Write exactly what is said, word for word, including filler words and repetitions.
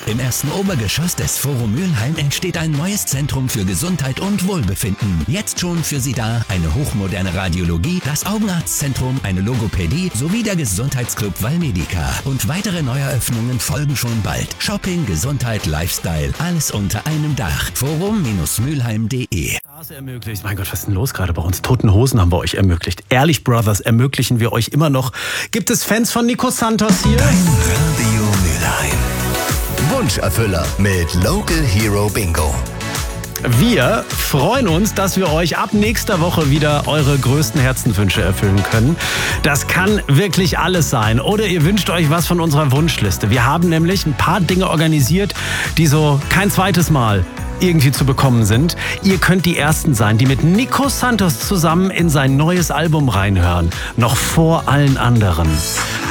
Im ersten Obergeschoss des Forum Mülheim entsteht ein neues Zentrum für Gesundheit und Wohlbefinden. Jetzt schon für Sie da eine hochmoderne Radiologie, das Augenarztzentrum, eine Logopädie sowie der Gesundheitsclub Valmedica. Und weitere Neueröffnungen folgen schon bald. Shopping, Gesundheit, Lifestyle, alles unter einem Dach. forum Mülheim punkt de. Das ermöglicht. Mein Gott, was ist denn los gerade bei uns? Toten Hosen haben wir euch ermöglicht. Ehrlich Brothers ermöglichen wir euch immer noch. Gibt es Fans von Nico Santos hier? Dein Radio Mülheim. Wunscherfüller mit Local Hero Bingo. Wir freuen uns, dass wir euch ab nächster Woche wieder eure größten Herzenswünsche erfüllen können. Das kann wirklich alles sein. Oder ihr wünscht euch was von unserer Wunschliste. Wir haben nämlich ein paar Dinge organisiert, die so kein zweites Mal irgendwie zu bekommen sind. Ihr könnt die Ersten sein, die mit Nico Santos zusammen in sein neues Album reinhören. Noch vor allen anderen.